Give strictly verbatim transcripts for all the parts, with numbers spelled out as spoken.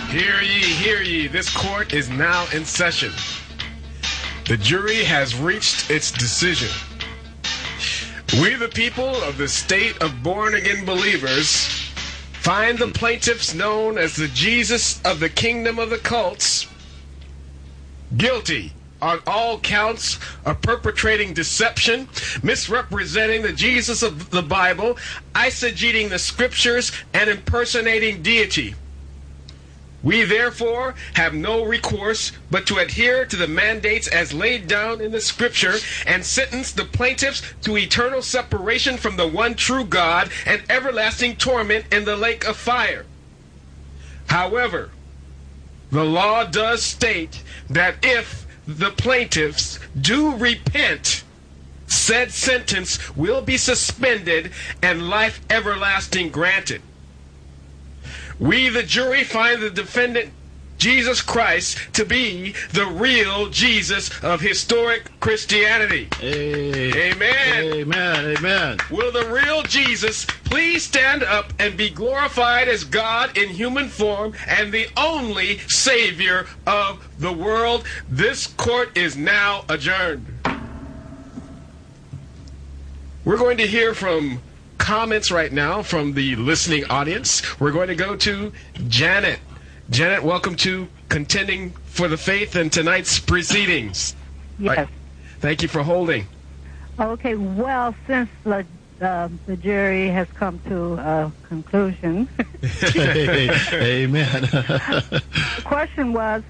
Hear ye, hear ye, this court is now in session. The jury has reached its decision. We, the people of the state of born-again believers, find the plaintiffs known as the Jesus of the kingdom of the cults guilty on all counts of perpetrating deception, misrepresenting the Jesus of the Bible, eisegeting the scriptures, and impersonating deity. We therefore have no recourse but to adhere to the mandates as laid down in the scripture and sentence the plaintiffs to eternal separation from the one true God and everlasting torment in the lake of fire. However, the law does state that if the plaintiffs do repent, said sentence will be suspended and life everlasting granted. We, the jury, find the defendant, Jesus Christ, to be the real Jesus of historic Christianity. Hey, amen. Amen. Amen. Will the real Jesus please stand up and be glorified as God in human form and the only Savior of the world? This court is now adjourned. We're going to hear from comments right now from the listening audience. We're going to go to Janet. Janet, welcome to Contending for the Faith and tonight's proceedings. Yes. Right. Thank you for holding. Okay, well, since the, uh, the jury has come to a conclusion. Amen. The question was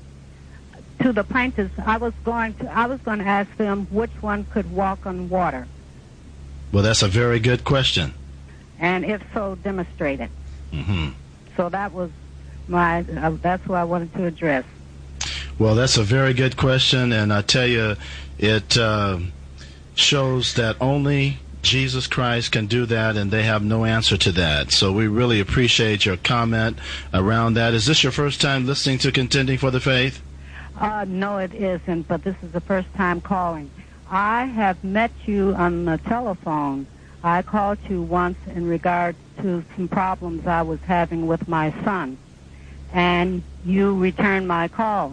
to the plaintiffs. I was going to I was going to ask them which one could walk on water. Well, that's a very good question. And if so, demonstrate it. Mm-hmm. So that was my, uh, that's what I wanted to address. Well, that's a very good question, and I tell you, it uh, shows that only Jesus Christ can do that, and they have no answer to that. So we really appreciate your comment around that. Is this your first time listening to Contending for the Faith? Uh, no, it isn't, but this is the first time calling. I have met you on the telephone. I called you once in regard to some problems I was having with my son, and you returned my call,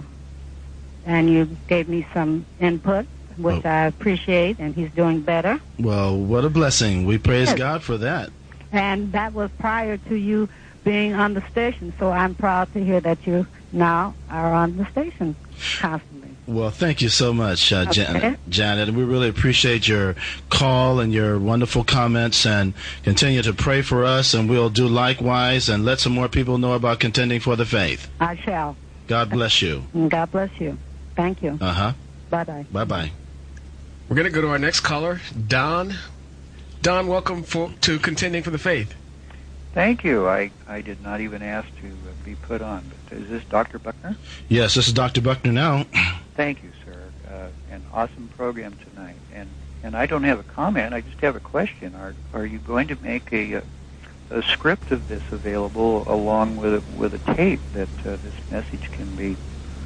and you gave me some input, which oh. I appreciate, and he's doing better. Well, what a blessing. We praise yes. God for that. And that was prior to you being on the station, so I'm proud to hear that you now are on the station constantly. Well, thank you so much, uh, okay. Janet. Janet. We really appreciate your call and your wonderful comments, and continue to pray for us, and we'll do likewise and let some more people know about Contending for the Faith. I shall. God bless you. God bless you. Thank you. Uh-huh. Bye-bye. Bye-bye. We're going to go to our next caller, Don. Don, welcome for, to Contending for the Faith. Thank you. I, I did not even ask to uh, be put on. But is this Doctor Buckner? Yes, this is Doctor Buckner now. Thank you, sir. Uh, an awesome program tonight. And and I don't have a comment. I just have a question. Are are you going to make a a script of this available along with a, with a tape that uh, this message can be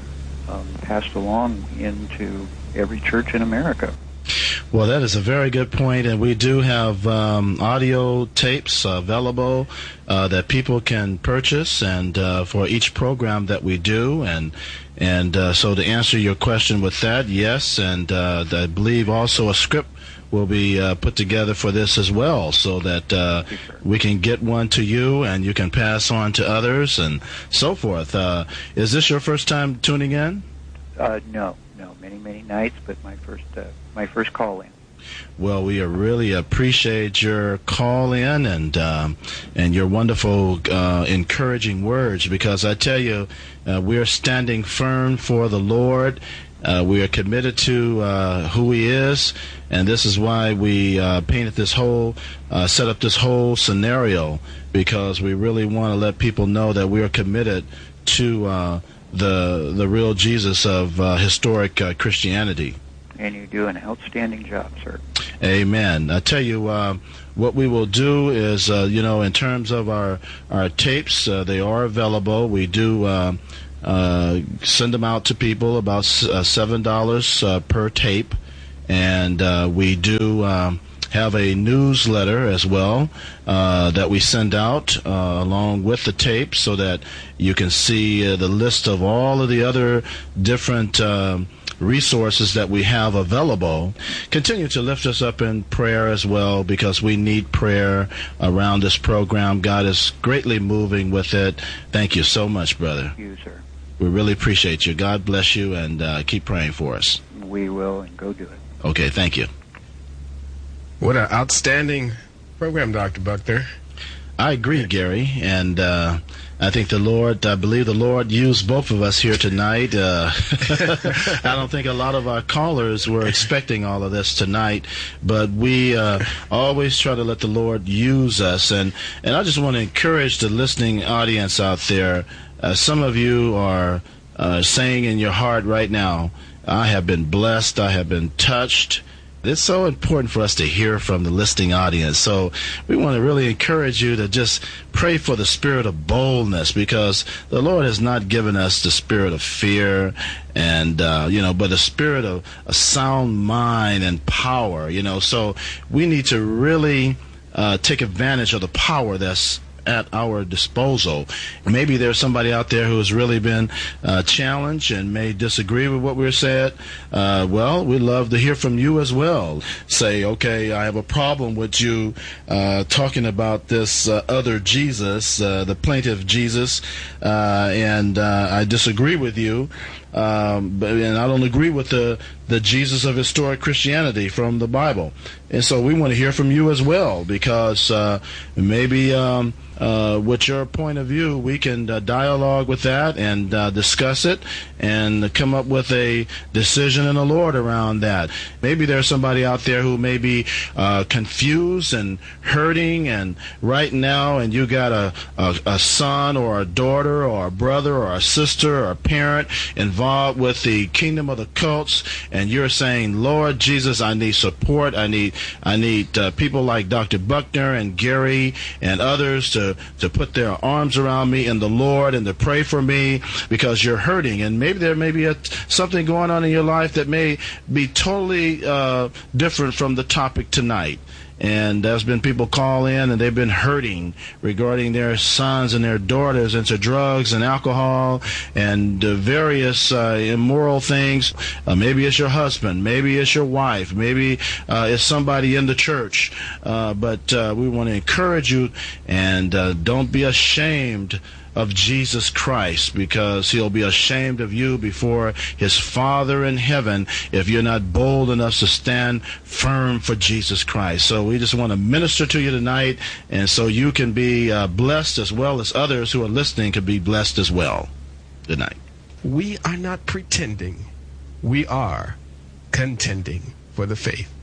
um, passed along into every church in America? Well, that is a very good point, and we do have um, audio tapes available uh, that people can purchase, and uh, for each program that we do, and and uh, so to answer your question with that, yes, and uh, I believe also a script will be uh, put together for this as well, so that uh, we can get one to you, and you can pass on to others, and so forth. Uh, is this your first time tuning in? Uh, no, no, many, many nights, but my first, uh, my first call in. Well, we really appreciate your call in and um, and your wonderful, uh, encouraging words, because I tell you, uh, we are standing firm for the Lord. Uh, we are committed to uh, who He is, and this is why we uh, painted this whole, uh, set up this whole scenario, because we really want to let people know that we are committed to uh, the the real Jesus of uh, historic uh, Christianity. And you do an outstanding job, sir. Amen. I tell you, uh, what we will do is, uh, you know, in terms of our our tapes, uh, they are available. We do uh, uh, send them out to people, about uh, seven dollars uh, per tape, and uh, we do um, have a newsletter as well uh, that we send out uh, along with the tape, so that you can see uh, the list of all of the other different um, resources that we have available. Continue to lift us up in prayer as well, because we need prayer around this program. God is greatly moving with it. Thank you so much, brother. Thank you, sir. We really appreciate you. God bless you, and uh, keep praying for us. We will, and go do it. Okay, thank you. What an outstanding program, Doctor Buckner. I agree, Gary, and uh, I think the Lord, I believe the Lord used both of us here tonight. Uh, I don't think a lot of our callers were expecting all of this tonight, but we uh, always try to let the Lord use us. And, and I just want to encourage the listening audience out there. Uh, some of you are uh, saying in your heart right now, I have been blessed, I have been touched. It's so important for us to hear from the listening audience. So we want to really encourage you to just pray for the spirit of boldness, because the Lord has not given us the spirit of fear, and uh, you know, but the spirit of a sound mind and power. You know, so we need to really uh, take advantage of the power that's at our disposal. Maybe there's somebody out there who has really been uh, challenged and may disagree with what we're said. Uh, well, we'd love to hear from you as well. Say, okay, I have a problem with you uh, talking about this uh, other Jesus, uh, the plaintiff Jesus, uh, and uh, I disagree with you. Um, but, and I don't agree with the, the Jesus of historic Christianity from the Bible. And so we want to hear from you as well, because uh, maybe um, uh, with your point of view, we can uh, dialogue with that and uh, discuss it and come up with a decision in the Lord around that. Maybe there's somebody out there who may be uh, confused and hurting, and right now, and you got a, a, a son or a daughter or a brother or a sister or a parent involved with the kingdom of the cults, and you're saying, Lord Jesus, I need support. I need I need uh, people like Doctor Buckner and Gary and others to, to put their arms around me in the Lord and to pray for me, because you're hurting. And maybe there may be a, something going on in your life that may be totally uh, different from the topic tonight. And there's been people call in, and they've been hurting regarding their sons and their daughters into drugs and alcohol and uh, various uh, immoral things. Uh, maybe it's your husband, maybe it's your wife, maybe uh, it's somebody in the church. Uh, but uh, we want to encourage you, and uh, don't be ashamed of Jesus Christ, because he'll be ashamed of you before his Father in heaven if you're not bold enough to stand firm for Jesus Christ. So we just want to minister to you tonight, and so you can be uh, blessed, as well as others who are listening can be blessed as well. Good night. We are not pretending. We are contending for the faith.